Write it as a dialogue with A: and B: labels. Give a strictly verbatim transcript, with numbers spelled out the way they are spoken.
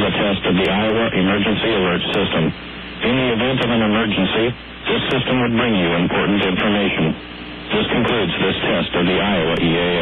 A: a test of the Iowa Emergency Alert System. In the event of an emergency, this system would bring you important information. This concludes this test of the Iowa E A